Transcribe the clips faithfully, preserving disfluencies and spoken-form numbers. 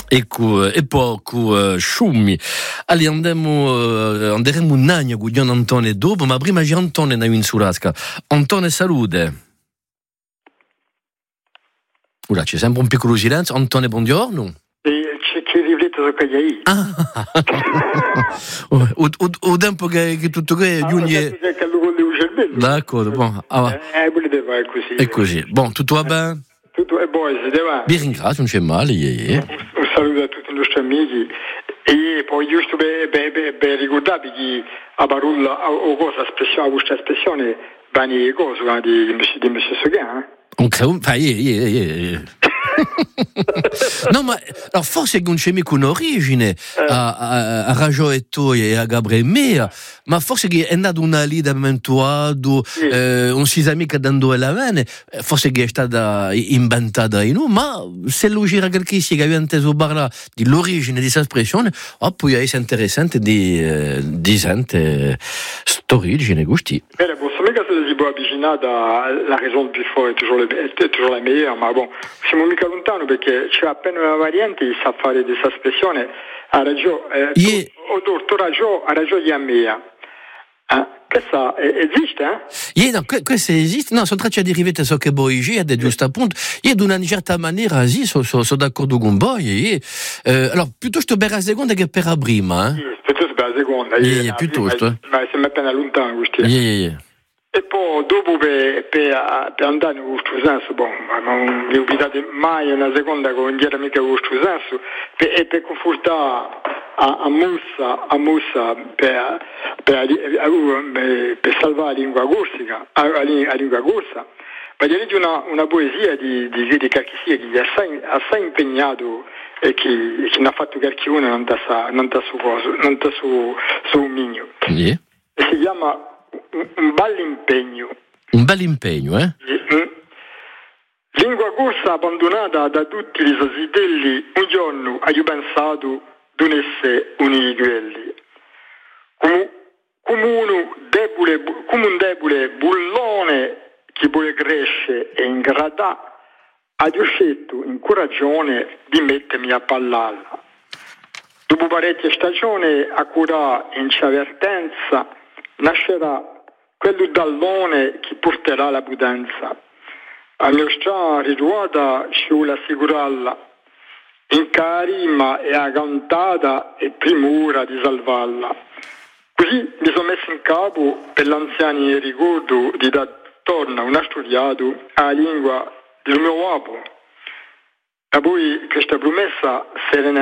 Ecco, e poco uh, sciummi. Allora andiamo, uh, andremo un anno con Gian Antonio dopo, ma prima c'è Antonio da Insurasca. Antonio, salute. Ora c'è sempre un piccolo silenzio. Antonio, buongiorno. Ci rifletto su quelli ahí. Ah, o, o, o tempo che, che tutto che ah, giugno è che lo volevo cervello. D'accordo, buon. Ah, eh, voleva è così. è così. Bon, tutto va bene? Tutto è buono, si deve. Vi ringrazio, non c'è male. Yeah, yeah. Un, un saluto a tutti i nostri amici e poi giusto per, per, per, per ricordarvi che a parola o cosa espressione, a questa espressione bani cose di di me stesso che eh. Un fa yeah, yeah, yeah. No, ma no, forse non c'è mica un'origine a, a, a Raggio e Toia e a Gabremea, ma forse che è nato una lì da mentuado, sì. eh, non si sa mica dando la mano, forse che è stata inventata in noi, ma se lo gira qualche si che aveva inteso parlare dell'origine di questa espressione, oh, poi è interessante di, eh, di sente storigine, gusti. Bene, posso mica se si può avvicinare alla ragione più forte, è toujours, è toujours la meilleure, ma bon, siamo mica lontano perché c'è appena una variante che sa fare questa espressione, ha ragione, eh, yeah. tu, tu, tu ragione, ha ragione di Amea. Eh, questa esiste, eh? Yeah, no, questo esiste, no, sono tracce derivate so che voi è giusto appunto, io di una certa maniera sì, sono so, so d'accordo con voi, yeah. eh, allora, piuttosto per la seconda che per la prima, eh? Yeah, piuttosto per la seconda, yeah, yeah, yeah, piuttosto, ma, ma siamo appena lontano questi. Yeah, yeah, yeah. E poi dopo per, per, per andare in questo senso, bon, non vi obbligate mai una seconda che non era mica questo senso, per, e per confortare a, a mossa, a mossa per, per, per, per salvare la lingua corsica, la lingua corsa, ma di leggere una, una poesia di, di, di Carchisia che gli ha assai, assai impegnato e che, che ne ha fatto qualche una non da su coso, non da su, su un migno. Yeah. E si chiama Un bel impegno. Un bel impegno, eh? Lingua corsa abbandonata da tutti i sasitelli, un giorno hai pensato d'un essere uniti quelli. Come, come, uno debole, come un debole bullone che vuole crescere e ingradare, hai scelto in coragione di mettermi a pallalla. Dopo parecchie stagioni a curare in avvertenza, nascerà quello dall'one che porterà la prudenza. A mio sta riduata ci vuole assicurarla, in carima e a cantata e primura di salvarla. Così mi sono messo in capo per l'anziani ricordo di dar torna un studiato alla lingua del mio uomo. E poi questa promessa sereno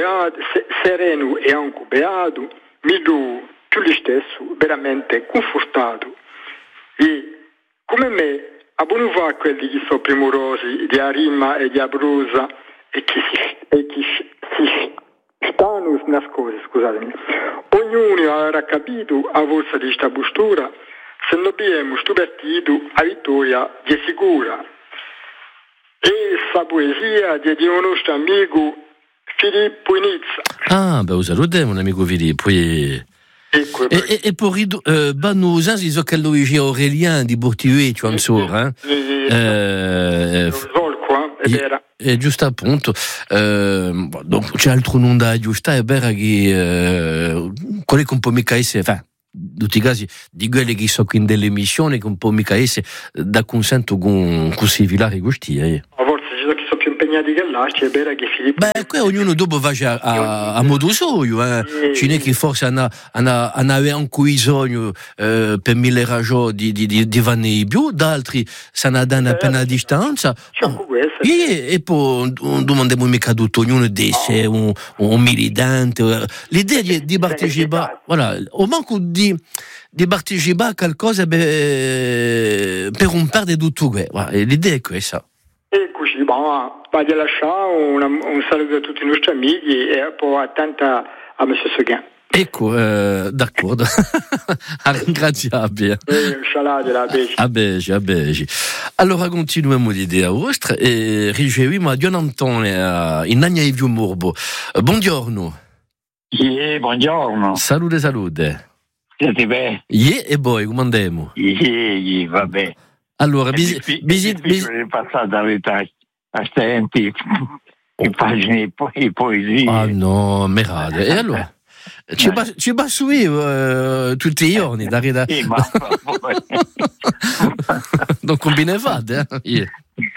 e anche beato mi do più gli stesso veramente confortato e come me abbiamo fatto quelli che sono premurosi di Arima e di Abrusa e che si, e che si stanno nascosti, scusatemi. Ognuno avrà capito a forza di questa postura se non abbiamo stupertito a vittoria di sicura. E questa poesia di un nostro amico Filippo Inizza. Ah, beh, salutiamo un amico Filippo. E, ecco, e, e, e poi, eh, Banu Zanzi, so che l'origine Aurelien di Bortivé, tu ancora, eh? E giusto appunto, eh, donc, c'è altro nome da giusta, è vero che eh, quelli che un po' mica essere, enfin, in tutti i casi, di quelli che sono in delle missioni che un po' mica essere da consento con così vilari gusti, eh. Impegnati che là, c'è vera che Filippo. Beh, qui ognuno dopo va a, a, a modo suo, eh. Ce n'è chi forse hanno anche bisogno eh, per mille ragioni di, di, di, di vanni più, d'altri se ne danno appena a distanza. Oh, e, e poi non domandiamo mica tutto, ognuno deve essere un, un militante. L'idea di, di partecipare, voilà, o manco di, di partecipare a qualcosa per, per un perdere tutto questo. Voilà, l'idea è questa. Eccoci, ma va di lasciare un, un saluto a tutti i nostri amici e poi attenta a me stesso che. Ecco, eh, d'accordo. Ringraziabile. A bege, a bege. Allora continuiamo l'idea vostra e riceviamo a Gian Antonio in Agna e Viu Morbo. Buongiorno. Yeah, buongiorno. Salute, salute. Siete bene? Yeah, e poi, come andiamo? Yeah, yeah, vabbè. Allora, bisi, bisi, bisi... è passata l'età a stenti di pagine di po- di poesie. Ah no, merade. E allora? Ci, bas- ci basso io uh, tutti i giorni, da da... Sì, ma non combinevate, eh? Yeah.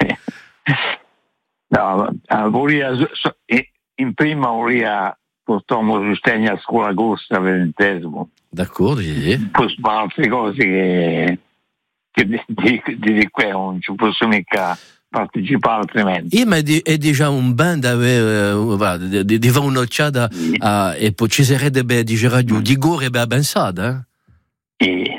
No, volia, in prima volia portiamo sostegno a scuola agosto ventesimo. D'accordo, yeah. Poi altre cose che, che di, di, di qua non ci posso mica partecipare altrimenti. Io, ma è, di, è già un band avere uh, di, di, di fare un'occhiata sì. uh, e poi ci sarebbe di radio di gore ben pensata. Eh? Sì.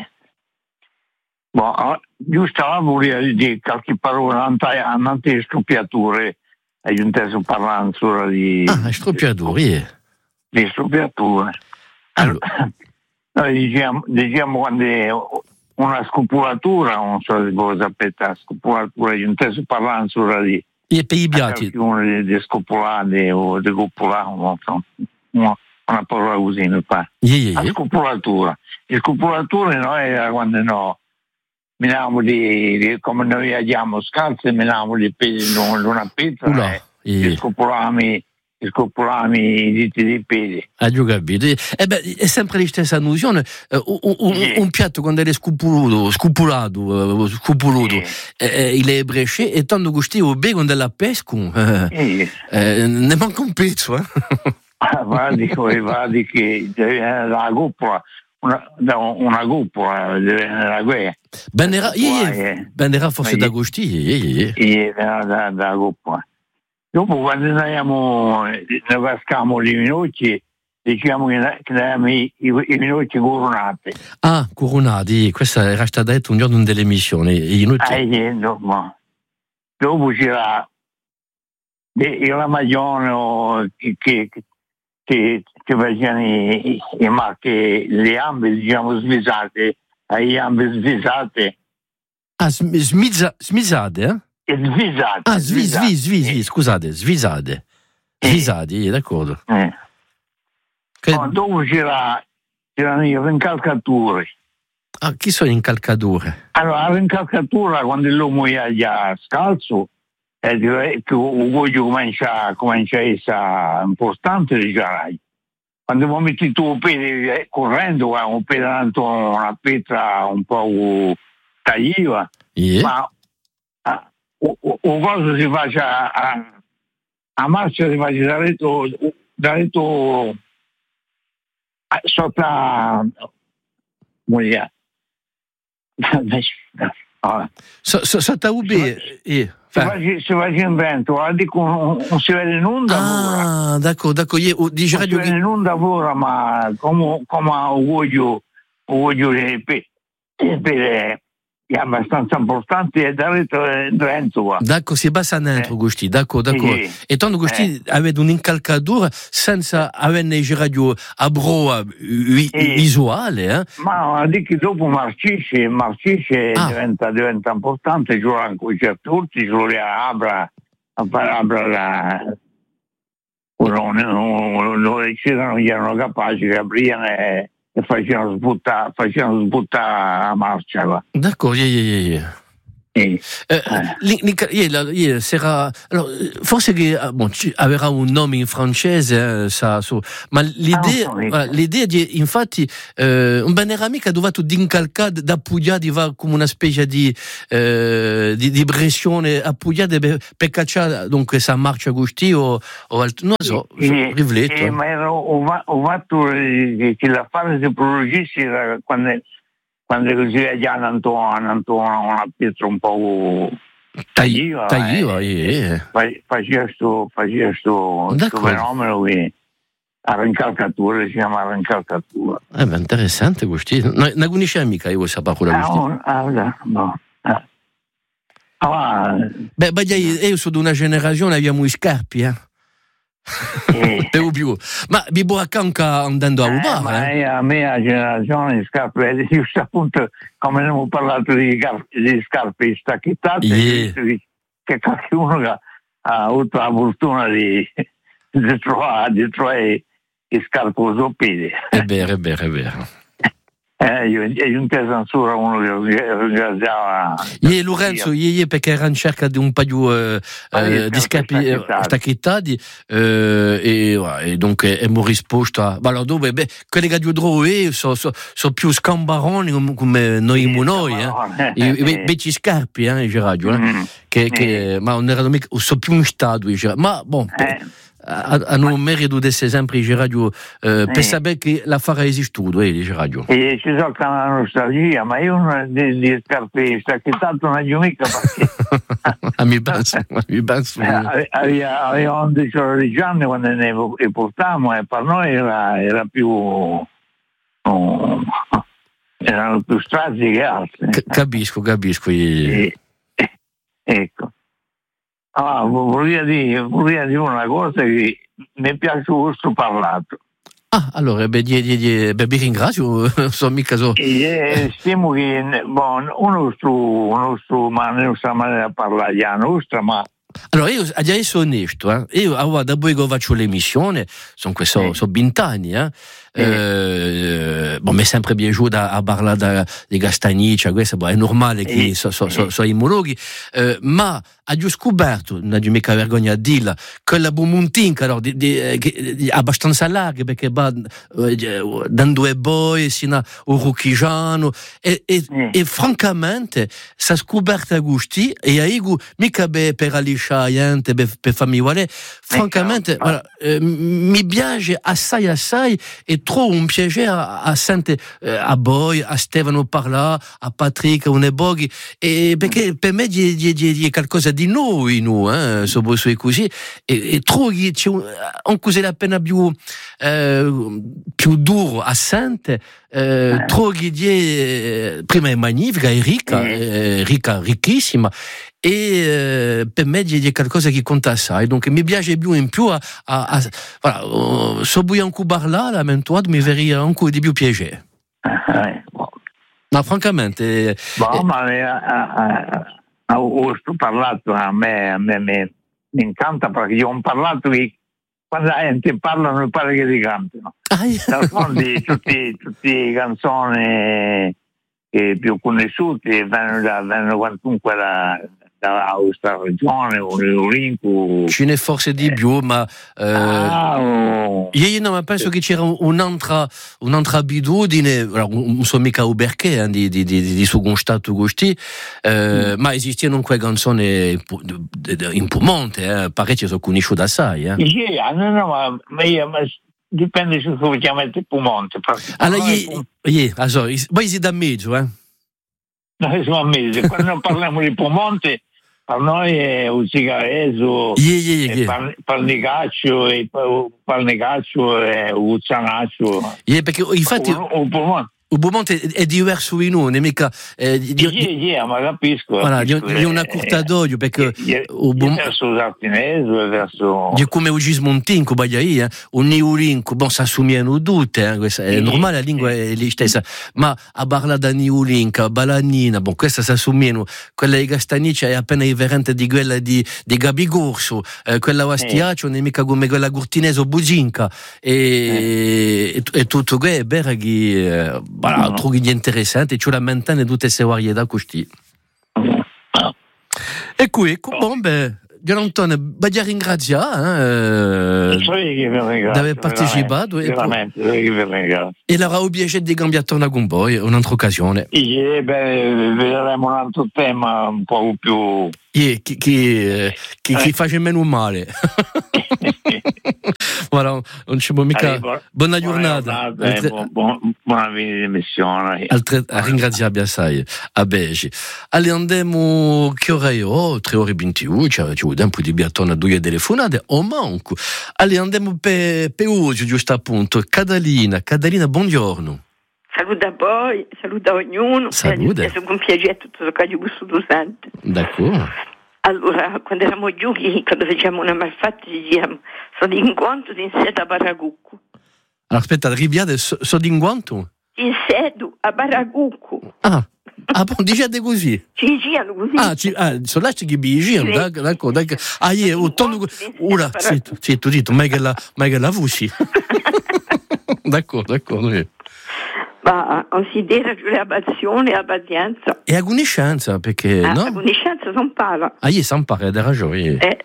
Boh, giusto la volia di qualche parola annante le scoppiature, hai inteso parlando solo di... Ah, le scoppiature, le scoppiature. Allora, noi diciamo, diciamo quando è una scopulatura, non so se voi sapete, la scopulatura, hai inteso parlando solo di... E per i piatti? Qualcuno di, di scopulate o di copulare, non so, una, una parola così mi fa. Yeah, yeah, yeah. La scopulatura. La scopulatura noi era quando no... Minavamo di, di come noi andiamo scalze, minavamo di piedi in una pizza Ula, e scopulavamo i diti dei piedi. Ah, giù capito. Eh beh, è sempre la stessa nozione. Uh, un, un, sì. un piatto quando è scupulato, scupulato, uh, scupulato, sì. eh, il è bresce e tanto gustivo bene quando è la pesca, eh, sì. eh, ne manca un pezzo. Eh. Vadi, vadi che la coppola. Una, una coppola della guerra. Benera, yeah, Benera forse da gusti, yeah, yeah. da, da, da coppola. Dopo quando andiamo, ne cascamo i minuti, diciamo che abbiamo i, i, i minuti coronati. Ah, coronati, questa era stata detta un giorno dell'emissione. Ah, yeah, dopo. dopo c'era il maglione che, che, che che facevano i, i macche, le gambe diciamo svisate, le gambe svisate. Ah, smizza, smisate, eh? Svisate. Ah, svis, svis, svis, svis, scusate, svisate. Svisate, eh. d'accordo. Eh. Che... No, dopo c'era, c'erano le rincalcature. Ah, chi sono incalcature? Allora, la rincalcatura, quando l'uomo è già scalzo, è che voglio comincia, comincia a essere importante di giarai. Quando metti tu un piede correndo, un piede tanto una pietra un po' tagliva, yeah. ma a, o, o cosa si faccia a, a marcia si faccia da letto, da letto sotto moglie. So, so, sotto U B eh. Si faccia in vento, dico, non si vede nulla. Ah, d'accordo, d'accordo. Io, non si vede che... nulla ora, ma come, come voglio, voglio per, per, è abbastanza importante e da dentro. D'accordo, si basta dentro, eh. Gusti, d'accordo, d'accordo. Sì. E tanto Gusti eh. avete un'incalcatura senza avere il radio a broa vi, sì. visuale, eh? Ma dico dopo marcisce, marcisce ah. diventa, diventa importante, giura anche certi urti, giura apra, apra la... non, non, non c'erano, erano capaci che aprivano e... e facevano sbuttare facevano sbuttare la marcia va. D'accordo, yeah, yeah, yeah. Eh. Eh, eh. Sarà, allora, forse che bon, avrà un nome in francese, eh, sa, so, ma l'idea, ah, l'idea di, infatti, eh, un bandiera amica ha dovuto incalcare da appoggiare va come una specie di, eh, di, di pressione appoggiata per, per cacciare donc questa marcia gusti o, o altro, non so, eh, rifletto. Eh, ma era, ho, ho fatto che la fase di prologisti era quando quando così già Antonio, una pietra un po' tagliva, tagliva eh. eh. faceva questo fenomeno che a rincalcatura, si chiama rincalcatura. Eh beh, interessante questo. Non conosce mica io questa parola. No, ah, no. Ah. Ah, beh, beh, io sono di una generazione, abbiamo i scarpi, eh. Eh. Più. Ma vi può anche andando a rubare? Eh, eh? A me la generazione di scarpe, giusto appunto come abbiamo parlato di, di scarpe stacchettate, yeah. che qualcuno ha, ha avuto la fortuna di, di trovare, di trovare i scarpe ortopedici. È vero, è vero, è vero. Eh, io, io in tesa ancora uno che ringraziava. E Lorenzo, ieri perché era in cerca di un paio eh, eh, di scapi stacchettati eh, e, e dunque abbiamo risposto a... Allora dove, beh, quelli che dicono sono so, so più scambaroni come, come noi sì, noi, eh. I, i becci scarpi, eh, Gerardo, eh, mm. che, che, ma non erano mica, sono più in stato, ma bon... Eh. hanno un merito di essere sempre in radio eh, per sapere che l'affare esiste tutto, eh, radio. E ci sono una nostalgia, ma io non di, di scarpe stacchettato non ho mica perché mi penso, mi penso. Aveva undici anni quando ne portavamo e per noi era, era più oh, erano più strati che altri. C- capisco, capisco. E, ecco. Ah, volevo dire, volevo dire una cosa che mi piace questo parlato. Ah, allora, beh, di, di, di, beh, vi ringrazio, sono mica so. E stiamo che, bon, uno su, uno su, ma non sa maniera di parlare la nostra, ma... Allora, io adesso sono onesto, eh? Io, allora, dopo che faccio l'emissione, sono questi eh. so vent'anni, eh? Eh. Eh, bon, mi è sempre piaciuto a, a parlare di Castagniccia, questo bon, è normale che eh. sono so, so, so imologhi, eh, ma ho scoperto, non ho mica vergogna a dirla, che la Bumontinca allora, di, di, di, abbastanza larga, perché va eh, da due boi sino a Rucchigiano, e, e, eh. e francamente, si è scoperta gusti, e io mica per alisciare, per farmi vuole, francamente, voilà, eh, mi piace assai assai, e trovo un piacere a, a sentire eh, a Boy, a Stefano parlare, a Patrick, a Uneboghi, e perché per me è qualcosa di noi, noi, eh, sono così, e, e trovo che c'è un, anche la pena più, eh, più duro a sentire, eh, trovo che è, prima è magnifica, è ricca, è ricca, ricchissima, e eh, per me è qualcosa che conta assai, donc mi piace più in più a, a, a voilà, uh, se vuoi anche parlare la tua mi verrebbe anche di più piacere. Eh, bon. Ma francamente bon, eh, ma eh, ho parlato a me, a me mi, mi incanta perché io ho parlato che quando la gente parla non pare che si cantino. D'altronde tutte le canzoni che più conosciute vengono, vengono quantunque da dalla questa regione o l'Olimpo. Ce n'è forse di più, ma eh, ah, oh. io non penso che c'era un'altra, un'altra abitudine, non so mica o perché di, di, di, di suo stato gusti, eh, mm. ma esistevano quelle canzoni in Piemonte, eh, parecchie sono conosciute assai. Eh. Yeah, no, no, ma, ma, io, ma dipende su come chiamate Piemonte. Allora, io, io, allora, voi siete a mezzo, eh? Noi siamo a mezzo, quando parliamo di Piemonte, per noi è un cigareso, yeah, yeah, yeah. Par, parnicaccio, e parnicaccio e un zanaccio. Yeah, perché infatti o, o Piemonte. Il Piemonte è diverso in noi, mica eh, di, yeah, yeah, ma capisco. Voilà, di, di una curta d'olio perché yeah, il Piemonte verso Sartinese, verso di come il Gismontinco, Bagliaia, un Neulinco, bon, si assomigliano tutte, eh, questa, è yeah, normale, la lingua yeah. è la stessa, ma a parlare da Neulinca, Balanina, bon, questa si assomigliano, quella di Castagniccia è appena differente di quella di, di Gabigorso, eh, quella Vastiaccio yeah. non è mica come quella Gurtinese o Buginca, e, yeah. e, e tutto questo è vero che eh, voilà, no. Trovo interessante, ci lamentano tutte queste varietà così. E qui, bon, beh, Gianantone, voglio ringraziare eh, di aver partecipato. Veramente, veramente. E allora ho piacere di cambiare torno con voi, un'altra occasione. E beh, vedremo un altro tema un po' più... Yeah, chi, chi, eh, chi, chi fa meno male. Voilà, non ci può mica. Allora, buona giornata. Buona, Altre... buon, buon, buona emissione. Altre... Ringraziamo assai. A Begi. Allora andiamo che ora è? Oh, tre ore e ventidue, ci vuole tempo di biatone a due telefonate, o manco. Allora andiamo per, per oggi, giusto appunto. Catalina, Catalina, buongiorno. Saluta a voi, saluta a ognuno. Saluta. È un piacere tutto ciò che ho vissuto sempre. D'accordo. Allora, quando eravamo giovani, quando facciamo una malfatta, diciamo, sono incontro di inseto a Baragucco. Allora, aspetta, arriviate, sono so incontro? Inseto a Baragucco. Ah, ah bon, diciate così? Ci dicevano così. Ah, ci, ah sono là che mi dicevano, d'accordo, d'accordo. Ah, io, ho tondo... Ora, zitto, zitto, zitto, mai che la, mai che la fusi. D'accordo, d'accordo. Ma considera l'azione e la pazienza. E la conoscenza, perché, ah, no? La conoscenza non parla. Ah, io san parla, hai ragione. Eh.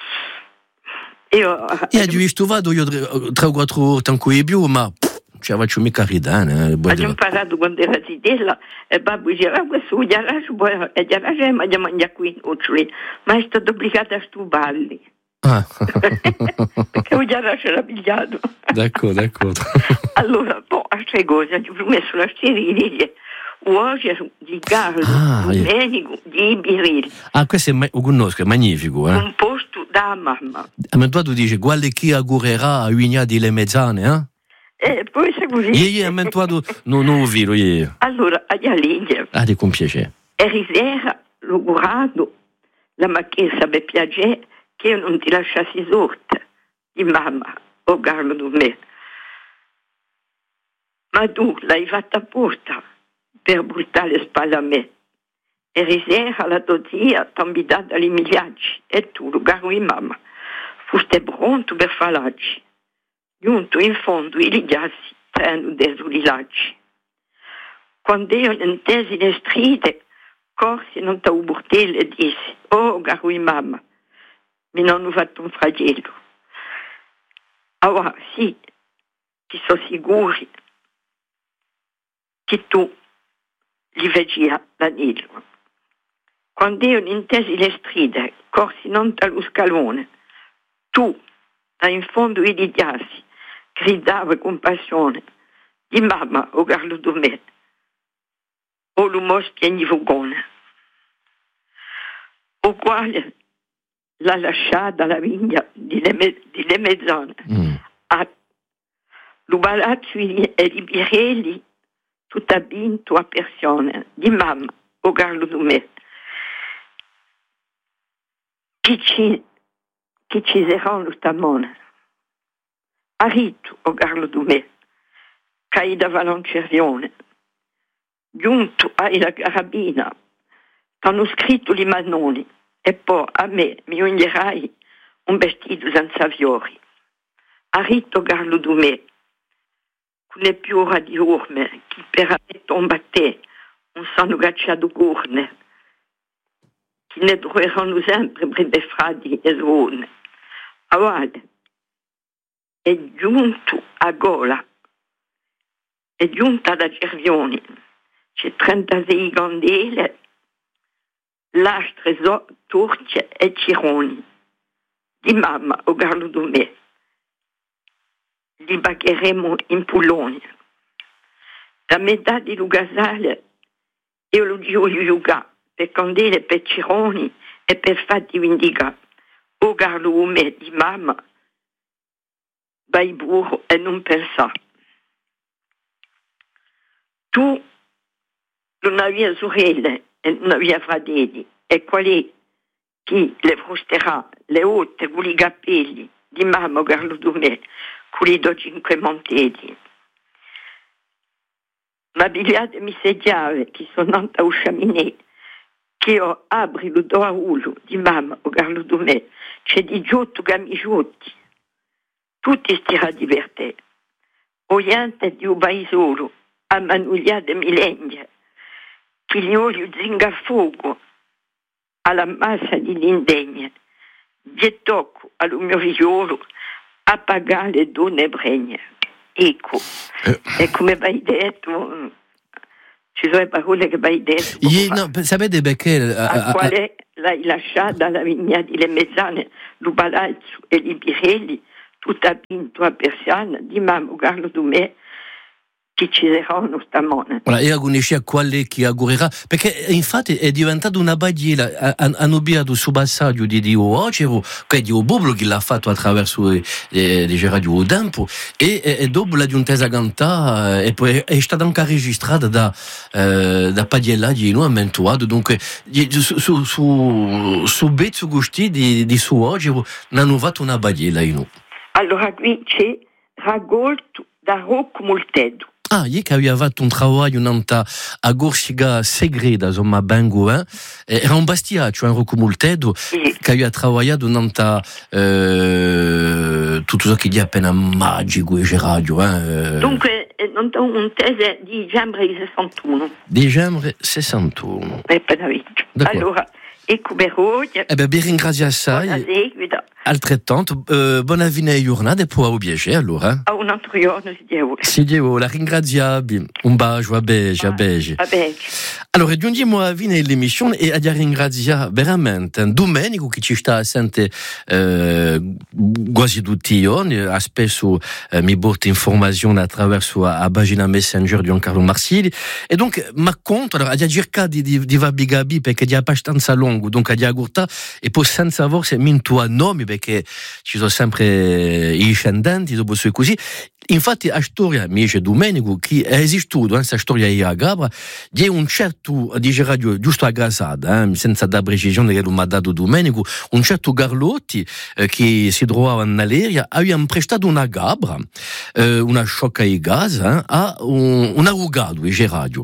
Io... Io ho visto, vado io tre o quattro ore tanto che più, ma ci faccio mica ridere. Ho imparato quando era zitella e babbo diceva, questo è il garage, e il garage ma andiamo qui, ma è stato obbligato a stubarli. Ah. Perché ho già lasciato pigliato. D'accordo, d'accordo. Allora, poi, altre cose, ho messo la sterile, uoce di Carlo, ah, Domenico, di Biril. Ah, questo è ma- lo conosco, è magnifico, eh? Composto da mamma. Ma tu dici, guarda chi augurerà a Uigna di le mezzane, eh? E poi se così. Io, io, tu, non ho visto, io. Allora, a Ialiglia. Ah, di compiacere. E risera, l'augurato, la macchina mi piace, che io non ti lasciassi sorte di mamma o Carlo di me. Ma tu l'hai fatta apposta per buttare le spalle a me. E risera la tua zia ti ha invitato agli miliaggi e tu, lo caro di mamma, foste pronto per farlaggi. Giunto in fondo i ligiassi treno dei laggi. Quando io intesi le stride, corsi non t'ho burtello e dissi, oh caro di mamma, mi hanno fatto un flagello. Allora, sì, ti sono sicuri che tu gli vedi l'anello. Quando io intesi le stride, corsi non dallo scalone, tu, da in fondo i lidiassi, gridava con passione, di mamma, o Carlo di me, o lo moschia in fugone. O quale l'ha lasciata la vigna di le, me, di le mezzane mm. a lo palazzo e di Birelli tutta vinto a persone di mamma o Carlo di me chi ci chi ci sarà lo stamone a rito o Carlo di me cai da Valoncervione giunto alla carabina hanno scritto i mannoni e poi a me mi ungerai un vestito senza fiori. A rito Carlo di me, con le più ora di urme, chi per me tombatte, un sanno gacciato corne, che ne troveranno sempre per le fradi e zone. A guarda, è giunto a Gola, è giunta da Cervioni, c'è trentasei candele, lastre, torce e cironi di mamma o Carlo di me. Li bagheremo in pulloni. La metà di Lugasale io lo dico Yuga per candele, per cironi e per fatti vindica. O Carlo di me di mamma vai burro e non pensa. Tu non avevi sorelle e non avevi fratelli. E qual è chi le frusterà le otte con i capelli di mamma Carlo di me, con i do cinque montedi. Ma bigliate mi sediave che sono nata a sciaminè, che io apri lo do a ulo di mamma Carlo di me, c'è di giotto gamigiotti, tutti stira a divertire. Oiante di un baisolo, a manugliate millennia, che gli olio zinga a fuoco, alla massa di l'indegne, gettò allo mio figliolo a pagare le donne bregne. Ecco, eh. E come vai detto, ci sono parole che vai detto. Gli, no, sapete perché? A, a, a quale l'hai lasciata la vigna di le mezzane, lo palazzo e i Birelli, tutta pinto a persiana, di mamma Carlo di me, che ci saranno stamane. Allora, io conosco quale chi augurerà, perché infatti è diventato una baghierla, hanno obbligato su passaggio di Dio Ocero, che Dio Bublo che l'ha fatto attraverso le, le, le radio tempo, e, e, e dopo la giuntesa cantata, e poi è stata anche registrata da, eh, da Padiella di noi ammentuato, dunque su, su, su, su Bezzo Gusti di, di su Ocero hanno fatto una baghierla in noi. Allora qui c'è raccolto da Rocco Multedo. Ah, io che avevo fatto un lavoro nanta a Gorsiga Segreda, insomma, Bengo, eh? Era un bastiaccio, un Rocco Multedo, sì. Che aveva lavorato nanta eh, tutto ciò che è appena magico e radio, eh? Dunque, non un tese di dicembre di sessantuno. Dicembre sessantuno. È appena visto. Allora, ecco Beroglia. Eh ben, vi ringrazio assai. Buona seguita. Altrettanto, eh, buona fine giornata e poi a piacere allora. A un altro giorno si Dio. Si Dio, la ringraziabi. Un bacio, a beige, a beige. A beige. Allora, giungiamo a fine dell'emissione e a ringraziare veramente Domenico che ci sta assente eh, quasi tutti i giorni, spesso eh, mi porta informazioni attraverso la pagina Messenger di Giancarlo Marsili e donc mi conto, allora, a cercare di, di, di va bigabi perché è abbastanza lungo, donc a agurta e poi senza forse mi tuo nome perché ci sono sempre i scendenti dopo su così. Infatti la storia, mi dice Domenico, che è esistita, questa storia di Agabra, di un certo, dice radio, giusto a Grasada, eh, senza dare precisione che lo mi ha dato Domenico, un certo Garlotti eh, che si trovava in Alleria, aveva prestato una Gabra, eh, una sciocca di gas, eh, a un, un avvocato, dice radio.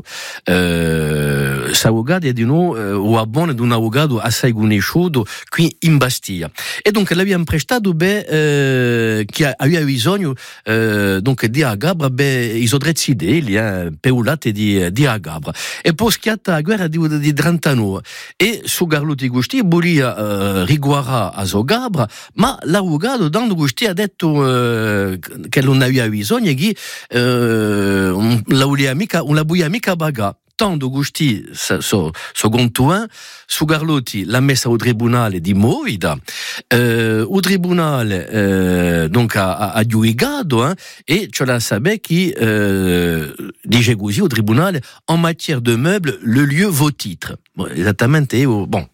Eh, questo avvocato è di noi, eh, o abbone di un avvocato assai conosciuto qui in Bastiglia. E dunque l'aveva prestato, beh, eh, che aveva bisogno, eh, donc di Agabra, beh, i sodrezzi degli, eh, peulate di, di Agabra. E poi schiatta la guerra di, di trentanove. E su Garlotti Gusti volia eh, riguardare a Sogabra, ma l'avvocato dando Gusti ha detto eh, che non aveva bisogno, che eh, un, la volia mica, un la volia mica bagà. Tanto Gusti, so, so contuin, su Garlotti l'ha messa al tribunale di Moida, eh, il tribunale eh, donc ha, ha giudicato eh, e ce la sapeva che eh, dice così il tribunale en matière de meubles le lieu vaut titre. Bon, esattamente bon,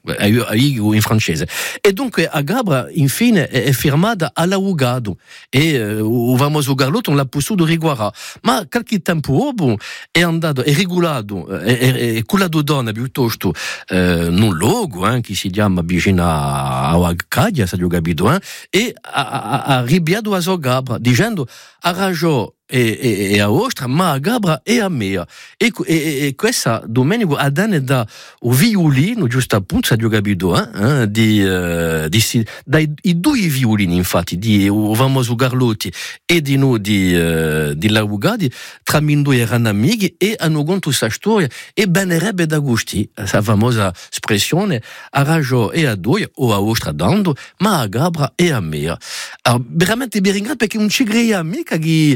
in francese. E dunque a Gabra infine è, è firmata all'avvocato e eh, il famoso Garlotti non l'ha potuto riguardare, ma qualche tempo dopo è andato, è regolato e, e quella donna piuttosto eh, non luogo eh, che si chiama vicino a Wagcadia, se ho capito, eh, e ha, ha, ha ribiato a Sogabra dicendo ha ragione e, e, e a Ostra, ma a Gabra e a Mea. E, e, e questa Domenico ha dato da un violino, giusto appunto, se ho capito, eh, di, uh, di, dai i due violini, infatti, di o famoso Garlotti e di noi di, uh, di l'avvocato, tra due erano amici e hanno contato questa storia e benerebbe da gusti, questa famosa espressione, a ragione e a due, o a Ostra dando, ma a Gabra e a Mea. Allora, veramente mi ringrazio perché non ci creiamo mica che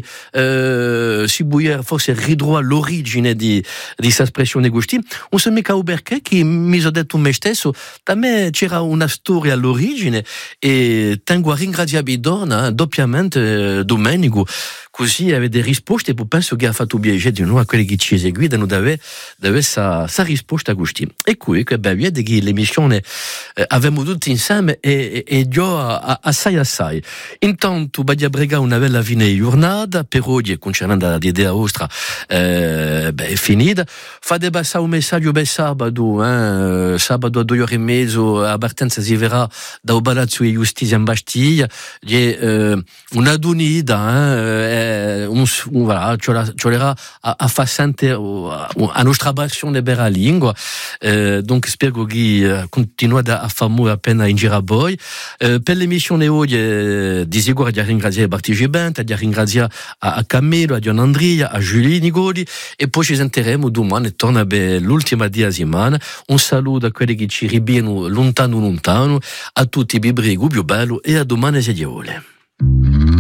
Uh, si vogliamo forse ridurre l'origine di questa espressione gusti, non so mica perché che mi sono detto me stesso, da me c'era una storia all'origine e tengo a ringraziare donna doppiamente Domenico, così aveva delle risposte e poi penso che ha fatto piacere di noi a quelli che ci seguono di avere questa risposta a gusti. E qui che beh, vede che l'emissione eh, avevamo tutti insieme e, e, e io assai assai. Intanto Badia Brega una bella fine giornata per oggi concernendo l'idea vostra eh, beh, è finita. Fate passare un messaggio per sabato eh, sabato a due ore e mezzo a Bartenza si verrà da Palazzo di Giustizia in Bastiglia eh, una dunida eh, un, un, voilà, ci vorrà a, a far sentire a nostra passione per la lingua eh, donc spero che uh, continuate a fare molto appena in giro a voi eh, per l'emissione oggi eh, di sicuro di ringraziare i partecipanti, di ringraziare a, a Camillo, a Dion Andria, a Giulia Nigoli e poi ci sentiremo domani torna per l'ultima di settimana. Un saluto a quelli che ci ribiano lontano lontano, a tutti i bibrigo più bello e a domani se Dio vuole.